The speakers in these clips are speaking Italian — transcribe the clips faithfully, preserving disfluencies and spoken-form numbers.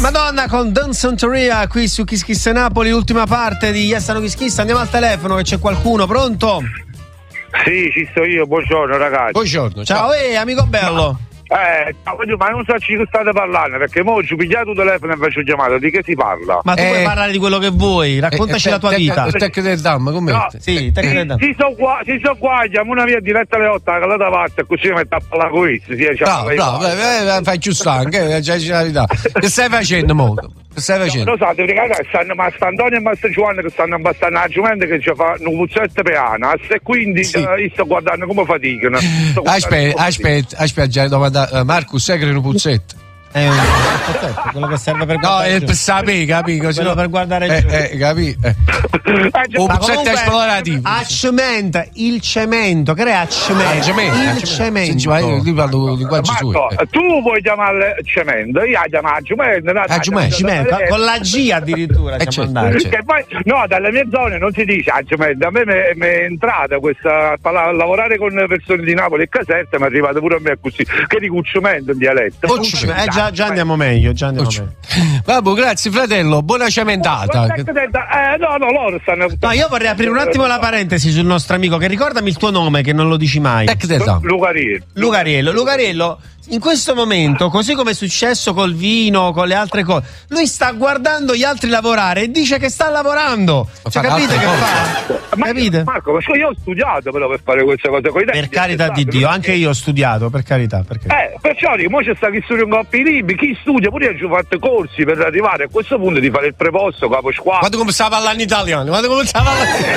Madonna con Dan Santoria qui su Kiss Kiss Napoli, ultima parte di Yes No Kiss Kiss. Andiamo al telefono che c'è qualcuno, pronto? Sì, ci sto io, buongiorno ragazzi. Buongiorno, ciao, ciao. Ehi amico bello. Eh, ma non so ci state parlando, perché mo ci pigliato il telefono e faccio chiamata, di che si parla? Ma tu eh, puoi parlare di quello che vuoi, raccontaci eh, la tua te, vita. Te che del damma, come? No, sì, te che del damma. Si sono qua, si sono qua, chiamo una via diretta alle otto, che la da parte, così mi metto a parlare con i sì, bravo, bravo, eh, fai giusto anche, c'è la verità. Che stai facendo molto? Che stai facendo? No, lo sapete, ragazzi, stanno Master Antonio e Master Giovanni che stanno abbastanza a giumenta che ci fanno un puzzetto piano, e quindi sì. uh, io sto guardando come faticano. Aspetta, aspetta, aspetta, domanda, Marcus, sai che è un puzzetto? È un pezzetto, quello che serve per guardare. No, è per sapere, capito? Quello per guardare eh, giù. Eh, capito? Eh. Un pezzetto esplorativo. A cemento, il cemento, crea cemento. cemento il cemento. cemento. Ma io parlo di linguaggi suoi. Eh. Tu vuoi chiamare cemento, io la chiamo a cemento. A cemento, con la G addirittura. Eh, certo, certo. Poi, no, dalle mie zone non si dice a cemento. A me mi è entrata questa a lavorare con persone di Napoli e Caserta, mi è arrivata pure a me così. Che dico cemento in dialetto. Eh, già, già andiamo meglio, già andiamo meglio. Vabbè, grazie fratello, buona cementata. Eh, no, no, loro stanno. No, io vorrei aprire un attimo la parentesi sul nostro amico, che ricordami il tuo nome, che non lo dici mai. Lugariello. Lugariello, Lugariello. In questo momento, così come è successo col vino, con le altre cose, lui sta guardando gli altri lavorare e dice che sta lavorando. Cioè, capite che fa? Ma capite? Marco, ma io ho studiato però per fare queste cose. Per carità di Dio, anche io ho studiato, per carità. Per carità. Eh, perciò dico, mo c'è sta chi studia un coppi libri, chi studia, pure io ho fatto corsi per arrivare a questo punto di fare il preposto, capo squadra. Guarda come sta parlando in italiano, guarda come sta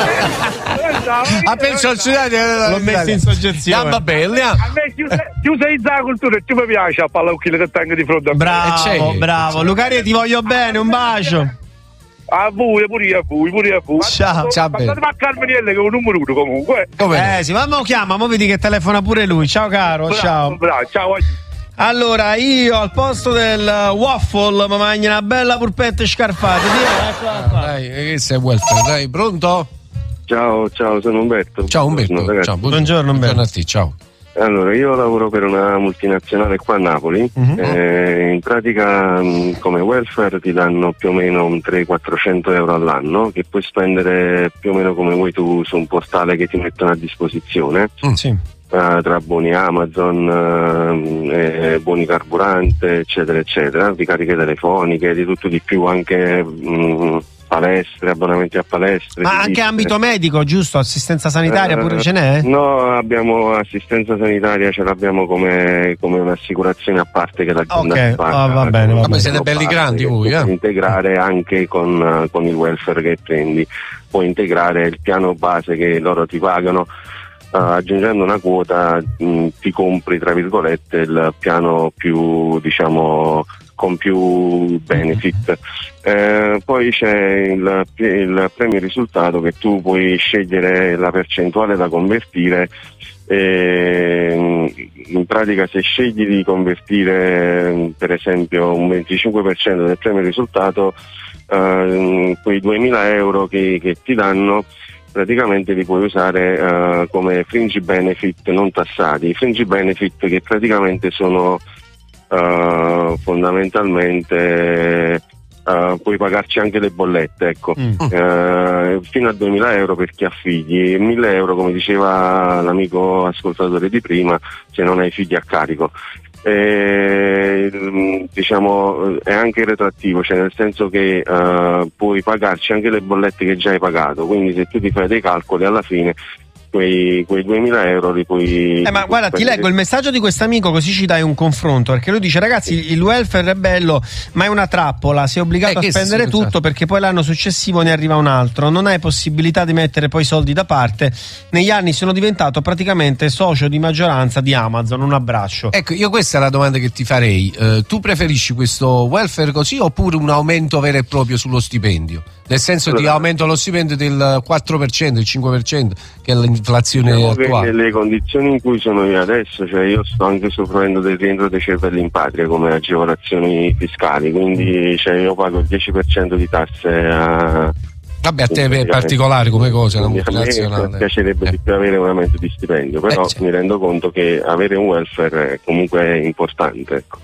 parlando. Ha pensato al studiare, l'ho messo in soggezione. Gamba bella. A me ti usa la cultura e tu mi piace a parlare con chi che tengo di fronte a me. Bravo, bravo. Lucario, ti voglio bene, un bacio. A voi, pure io a voi, pure io a voi. Ciao. Ciao. Andate a Carmenielle che è un numero uno comunque. Eh sì, ma mo chiama, mo vedi che telefona pure lui. Ciao caro, bravo, ciao. Bravo, ciao. Allora, io al posto del waffle mi mangio una bella purpetta scarpata. Dai, che sei welfare, dai, pronto? Ciao, ciao, sono Umberto. Ciao Umberto. Buongiorno, ciao, buongiorno Umberto. Buongiorno a te, ciao. Allora, io lavoro per una multinazionale qua a Napoli, uh-huh. eh, in pratica mh, come welfare ti danno più o meno un trecento-quattrocento euro all'anno che puoi spendere più o meno come vuoi tu su un portale che ti mettono a disposizione, uh, sì. uh, tra buoni Amazon, uh, eh, buoni carburante, eccetera, eccetera, ricariche telefoniche, di tutto di più, anche... Mh, palestre, abbonamenti a palestre. Ma anche ambito medico, giusto? Assistenza sanitaria eh, pure ce n'è? No, abbiamo assistenza sanitaria, ce l'abbiamo come, come un'assicurazione a parte che l'azienda okay. paga. Oh, va bene, va bene. Siete belli grandi voi, eh? Puoi integrare anche con, con il welfare che prendi, puoi integrare il piano base che loro ti pagano. Uh, aggiungendo una quota mh, ti compri tra virgolette il piano più, diciamo, con più benefit. Eh, poi c'è il, il premio risultato che tu puoi scegliere la percentuale da convertire. E in pratica se scegli di convertire per esempio un venticinque per cento del premio risultato, eh, quei duemila euro che, che ti danno praticamente li puoi usare uh, come fringe benefit non tassati, fringe benefit che praticamente sono uh, fondamentalmente uh, puoi pagarci anche le bollette, ecco, mm. uh, fino a duemila euro per chi ha figli, mille euro come diceva l'amico ascoltatore di prima se non hai figli a carico. E, diciamo è anche retrattivo, cioè nel senso che uh, puoi pagarci anche le bollette che già hai pagato, quindi se tu ti fai dei calcoli alla fine quei, quei duemila euro li puoi eh ma puoi guarda spendere. Ti leggo il messaggio di quest'amico così ci dai un confronto, perché lui dice ragazzi il welfare è bello ma è una trappola, sei obbligato eh, a spendere tutto esatto. perché poi l'anno successivo ne arriva un altro, non hai possibilità di mettere poi soldi da parte. Negli anni sono diventato praticamente socio di maggioranza di Amazon. Un abbraccio. Ecco, io questa è la domanda che ti farei, eh, tu preferisci questo welfare così oppure un aumento vero e proprio sullo stipendio? Nel senso ti aumento lo stipendio del quattro per cento, il cinque per cento che è l'inflazione diciamo attuale. Nelle condizioni in cui sono io adesso, cioè io sto anche soffrendo del rientro dei cervelli in patria come agevolazioni fiscali, quindi cioè, io pago il dieci per cento di tasse a... Vabbè, a te è particolare come cosa, una multinazionale. Mi piacerebbe eh. di più avere un aumento di stipendio, però eh, mi rendo conto che avere un welfare è comunque importante, ecco.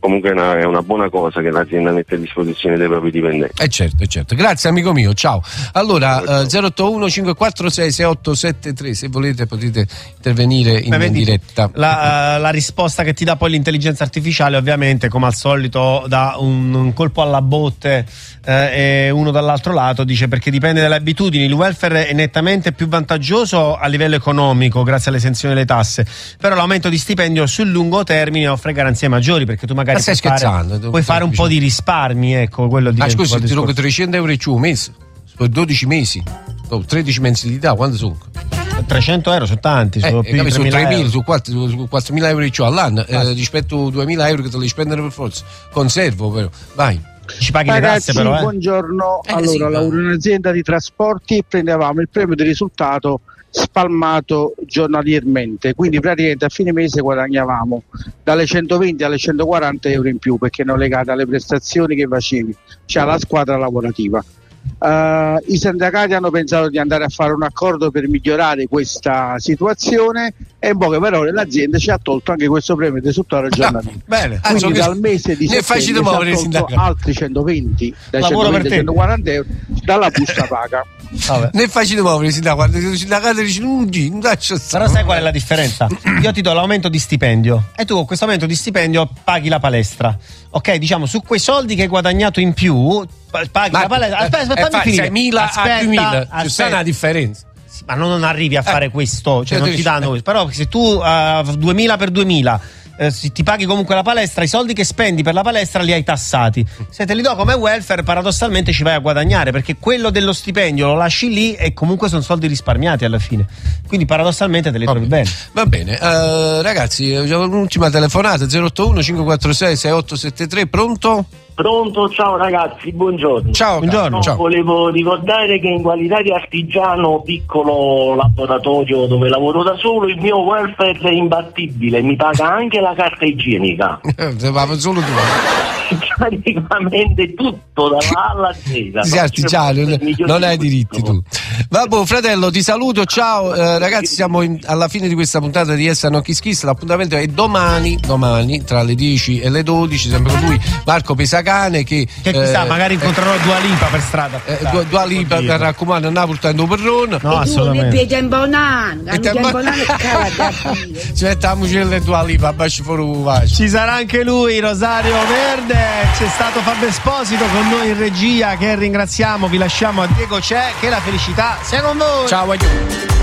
comunque è una, è una buona cosa che l'azienda mette a disposizione dei propri dipendenti. Eh certo, eh certo. Grazie amico mio, ciao. Allora eh, zero otto uno cinque quattro sei sei otto sette tre, se volete potete intervenire in, in diretta. La, la risposta che ti dà poi l'intelligenza artificiale ovviamente come al solito dà un, un colpo alla botte eh, e uno dall'altro lato dice perché dipende dalle abitudini, il welfare è nettamente più vantaggioso a livello economico grazie all'esenzione delle tasse, però l'aumento di stipendio sul lungo termine offre garanzie maggiori perché tu magari puoi fare, puoi fare un po' di risparmi, ecco, quello di. Ah scusi, ti do trecento euro ciù mese per dodici mesi, tredici mensilità, quanto sono? trecento euro sono tanti, sono eh, più di su tremila, su quattromila euro ciò all'anno, eh, rispetto a duemila euro che te li spendono per forza. Conservo però, vai. Ci paghi Ragazzi, le tasse però, eh? buongiorno. Eh, allora, sì, lavoro in un'azienda di trasporti e prendevamo il premio di risultato spalmato giornaliermente, quindi praticamente a fine mese guadagnavamo dalle centoventi alle centoquaranta euro in più perché erano legate alle prestazioni che facevi, cioè alla squadra lavorativa. Uh, i sindacati hanno pensato di andare a fare un accordo per migliorare questa situazione e in poche parole l'azienda ci ha tolto anche questo premio di risultato giornaliero. Bene, quindi dal mese di settembre ci ha tolto altri centoventi, dai centoventi ai centoquaranta euro dalla busta paga. Vabbè. Ne è facile muovere, quando il sindacato dice non lascia stare. Però sai qual è la differenza? Io ti do l'aumento di stipendio e tu con questo aumento di stipendio paghi la palestra. Ok, diciamo su quei soldi che hai guadagnato in più paghi ma, la palestra. Aspetta, aspetta, fammi finire. seimila a duemila, ci sta una differenza. Sì, ma non arrivi a fare eh, questo, cioè non ti danno questo. Però se tu uh, duemila per duemila Eh, se ti paghi comunque la palestra, i soldi che spendi per la palestra li hai tassati. Se te li do come welfare, paradossalmente ci vai a guadagnare perché quello dello stipendio lo lasci lì e comunque sono soldi risparmiati alla fine. Quindi paradossalmente te li trovi bene. Va bene, uh, ragazzi, un'ultima telefonata zero otto uno cinque quattro sei sei otto sette tre, pronto? Pronto, ciao ragazzi, buongiorno. Ciao, buongiorno. No, ciao. Volevo ricordare che in qualità di artigiano, piccolo laboratorio dove lavoro da solo, il mio welfare è imbattibile, mi paga anche la carta igienica. Ma solo tu. Praticamente tutto dalla A alla Z. Sei artigiano, non hai diritti tu. Vabbè, fratello, ti saluto, ciao. Eh, ragazzi, siamo in, alla fine di questa puntata di Essa No Kiss Kiss. L'appuntamento è domani, domani tra le dieci e le dodici, sempre con lui Marco Pesacane che, che chissà, eh, magari incontrerò eh, Dua Lipa per strada. Eh, Dua, Dua Lipa mi raccomando, andava portando perrone. No, assolutamente. Ci mettiamo le Dua Lipa, baci fuori. Ci sarà anche lui, Rosario Verde. C'è stato Fabio Esposito con noi in regia che ringraziamo, vi lasciamo a Diego C'è, che la felicità sia con voi. Ciao, addio.